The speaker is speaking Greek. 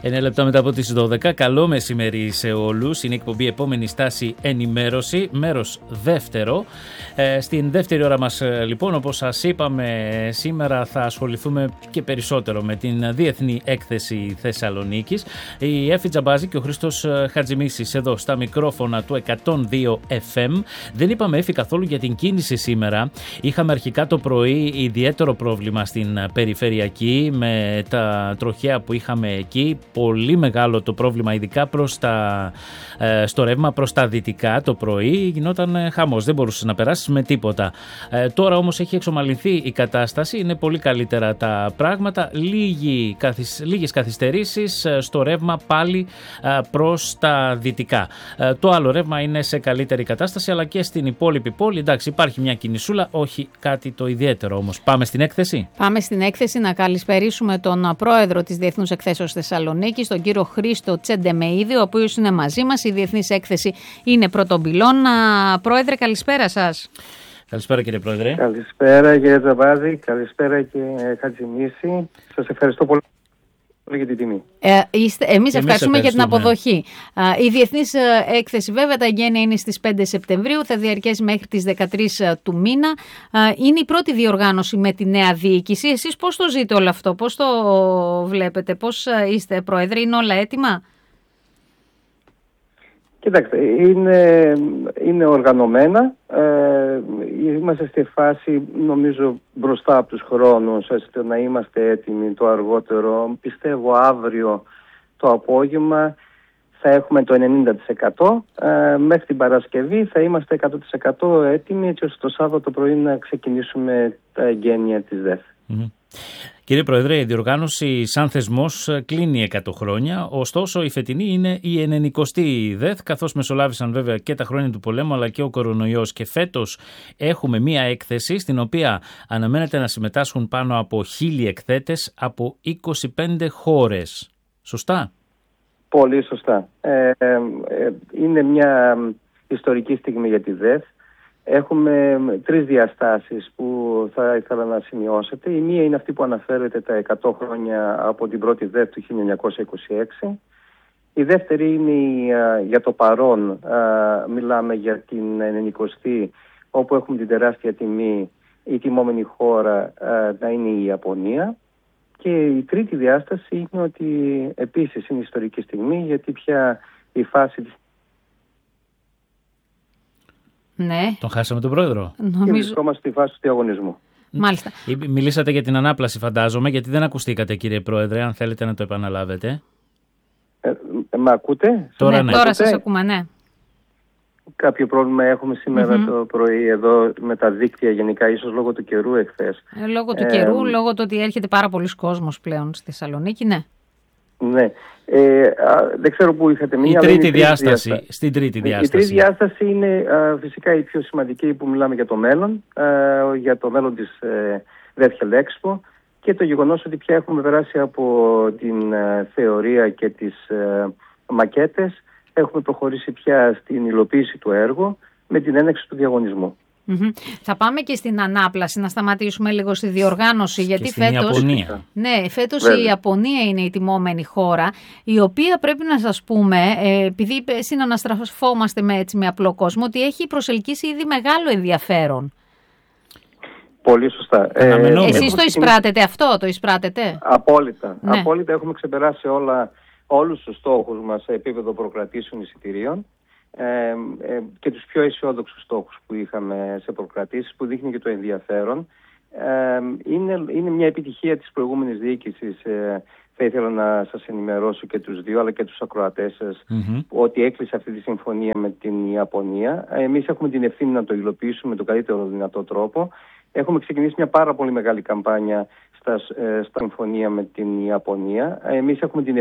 9 λεπτά μετά από τις 12. Καλό μεσημέρι σε όλους. Είναι η εκπομπή Επόμενη Στάση Ενημέρωση, μέρος δεύτερο. Στην δεύτερη ώρα μας, λοιπόν, όπως σας είπαμε, σήμερα θα ασχοληθούμε και περισσότερο με την Διεθνή Έκθεση Θεσσαλονίκης. Η Έφη Τζαμπάζη και ο Χρήστος Χατζημίσης εδώ στα μικρόφωνα του 102 FM. Δεν είπαμε, Έφη, καθόλου για την κίνηση σήμερα. Είχαμε αρχικά το πρωί ιδιαίτερο πρόβλημα στην περιφερειακή με τα τροχαία που είχαμε εκεί. Πολύ μεγάλο το πρόβλημα, ειδικά στο ρεύμα προς τα δυτικά το πρωί. Γινόταν χαμός, δεν μπορούσε να περάσει με τίποτα. Τώρα όμως έχει εξομαλυνθεί η κατάσταση, είναι πολύ καλύτερα τα πράγματα. Λίγες καθυστερήσεις στο ρεύμα πάλι προς τα δυτικά. Το άλλο ρεύμα είναι σε καλύτερη κατάσταση, αλλά και στην υπόλοιπη πόλη. Εντάξει, υπάρχει μια κινησούλα, όχι κάτι το ιδιαίτερο όμως. Πάμε στην έκθεση. Πάμε στην έκθεση να καλησπερίσουμε τον πρόεδρο της Διεθνούς Εκθέσεως Θεσσαλονίκης, τον κύριο Χρήστο Τσεντεμεΐδη, ο οποίος είναι μαζί μας. Η Διεθνής Έκθεση είναι πρώτον πυλώνα. Πρόεδρε, καλησπέρα σας. Καλησπέρα, κύριε Πρόεδρε. Καλησπέρα, κύριε Τζαμπάζη. Καλησπέρα, κύριε Χατζημίση. Σας ευχαριστώ πολύ για την τιμή. Εμείς ευχαριστούμε για την αποδοχή. Η Διεθνής Έκθεση, βέβαια, τα εγγένεια είναι στις 5 Σεπτεμβρίου, θα διαρκέσει μέχρι τις 13 του μήνα. Είναι η πρώτη διοργάνωση με τη νέα διοίκηση. Εσείς πώς το ζείτε όλο αυτό, πώς το βλέπετε, πώς είστε, Πρόεδρε, είναι όλα έτοιμα? Κοιτάξτε, είναι οργανωμένα. Είμαστε στη φάση, νομίζω, μπροστά από τους χρόνους, ώστε να είμαστε έτοιμοι το αργότερο. Πιστεύω αύριο το απόγευμα θα έχουμε το 90%. Μέχρι την Παρασκευή θα είμαστε 100% έτοιμοι, έτσι ώστε το Σάββατο πρωί να ξεκινήσουμε τα εγγένεια της ΔΕΘ. Κύριε Πρόεδρε, η διοργάνωση σαν θεσμός κλείνει 100 χρόνια, ωστόσο η φετινή είναι η 90η ΔΕΘ, καθώς μεσολάβησαν βέβαια και τα χρόνια του πολέμου αλλά και ο κορονοϊός, και φέτος έχουμε μία έκθεση στην οποία αναμένεται να συμμετάσχουν πάνω από 1.000 εκθέτες από 25 χώρες. Σωστά? Πολύ σωστά. Είναι μια ιστορική στιγμή για τη ΔΕΘ. Έχουμε 3 διαστάσεις που θα ήθελα να σημειώσετε. Η μία είναι αυτή που αναφέρεται τα 100 χρόνια από την πρώτη ΔΕΘ του 1926. Η δεύτερη είναι για το παρόν, μιλάμε για την 90η, όπου έχουμε την τεράστια τιμή, η τιμόμενη χώρα να είναι η Ιαπωνία. Και η τρίτη διάσταση είναι ότι επίσης είναι ιστορική στιγμή, γιατί πια η φάση της... Ναι. Τον χάσαμε τον πρόεδρο. Και βρισκόμαστε στη φάση του διαγωνισμού. Μάλιστα. Μιλήσατε για την ανάπλαση, φαντάζομαι, γιατί δεν ακουστήκατε, κύριε Πρόεδρε, αν θέλετε να το επαναλάβετε. Με ακούτε? Τώρα, ναι. Τώρα σας ακούμε, ναι. Κάποιο πρόβλημα έχουμε σήμερα το πρωί εδώ με τα δίκτυα γενικά, ίσως λόγω του καιρού εχθές. Λόγω του καιρού, λόγω του ότι έρχεται πάρα πολλοί κόσμος πλέον στη Θεσσαλονίκη, ναι. Ναι. Δεν ξέρω πού είχατε μείνει. Στην τρίτη διάσταση. Η τρίτη διάσταση είναι φυσικά η πιο σημαντική, που μιλάμε για το μέλλον, για το μέλλον της Virtual Expo και το γεγονός ότι πια έχουμε περάσει από την θεωρία και τις μακέτες. Έχουμε προχωρήσει πια στην υλοποίηση του έργου με την έναρξη του διαγωνισμού. Θα πάμε και στην ανάπλαση, να σταματήσουμε λίγο στη διοργάνωση, γιατί φέτος η Ιαπωνία είναι η τιμόμενη χώρα, η οποία, πρέπει να σας πούμε, επειδή συναναστραφόμαστε με απλό κόσμο, ότι έχει προσελκύσει ήδη μεγάλο ενδιαφέρον. Πολύ σωστά. Εσείς το εισπράτετε αυτό, το εισπράτετε? Απόλυτα. Ναι. Απόλυτα, έχουμε ξεπεράσει όλους τους στόχους μας σε επίπεδο προκρατήσεων εισιτηρίων και τους πιο αισιόδοξους στόχους που είχαμε σε προκρατήσεις, που δείχνει και το ενδιαφέρον. Είναι μια επιτυχία της προηγούμενης διοίκησης. Θα ήθελα να σας ενημερώσω και τους δύο, αλλά και τους ακροατές σας, ότι έκλεισε αυτή τη συμφωνία με την Ιαπωνία. Εμείς έχουμε την ευθύνη να το υλοποιήσουμε με τον καλύτερο δυνατό τρόπο. Έχουμε ξεκινήσει μια πάρα πολύ μεγάλη καμπάνια στα συμφωνία με την Ιαπωνία. Εμείς έχουμε την